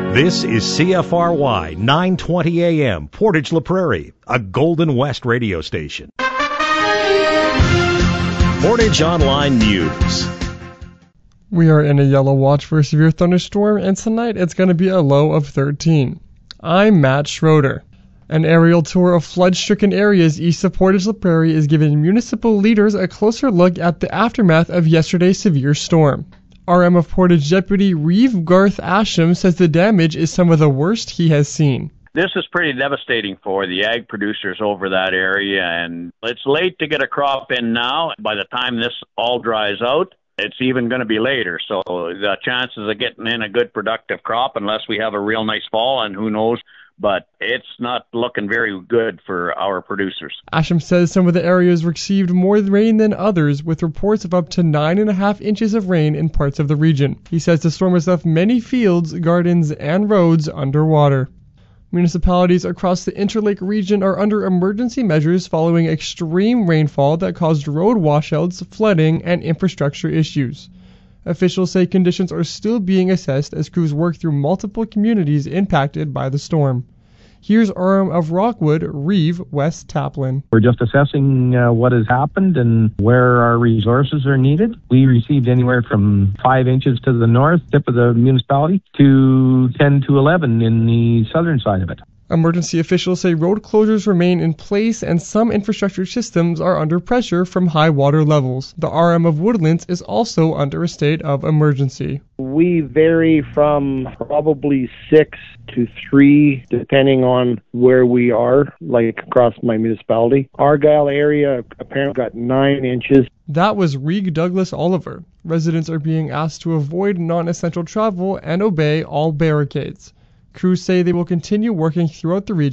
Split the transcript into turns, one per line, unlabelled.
This is CFRY 920 AM, Portage La Prairie, a Golden West radio station. Portage Online News.
We are in a yellow watch for a severe thunderstorm, and tonight it's going to be a low of 13. I'm Matt Schroeder. An aerial tour of flood-stricken areas east of Portage La Prairie is giving municipal leaders a closer look at the aftermath of yesterday's severe storm. RM of Portage Deputy Reeve Garth Asham says the damage is some of the worst he has seen.
This is pretty devastating for the ag producers over that area, and it's late to get a crop in now. By the time this all dries out, it's even going to be later. So the chances of getting in a good productive crop, unless we have a real nice fall, and who knows, but it's not looking very good for our producers.
Asham says some of the areas received more rain than others, with reports of up to 9.5 inches of rain in parts of the region. He says the storm has left many fields, gardens, and roads underwater. Municipalities across the Interlake region are under emergency measures following extreme rainfall that caused road washouts, flooding, and infrastructure issues. Officials say conditions are still being assessed as crews work through multiple communities impacted by the storm. Here's RM of Rockwood, Reeve West Taplin.
We're just assessing what has happened and where our resources are needed. We received anywhere from 5 inches to the north tip of the municipality to 10 to 11 in the southern side of it.
Emergency officials say road closures remain in place and some infrastructure systems are under pressure from high water levels. The RM of Woodlands is also under a state of emergency.
We vary from probably 6 to 3, depending on where we are, like across my municipality. Argyle area apparently got 9 inches.
That was Reeg Douglas Oliver. Residents are being asked to avoid non-essential travel and obey all barricades. Crews say they will continue working throughout the region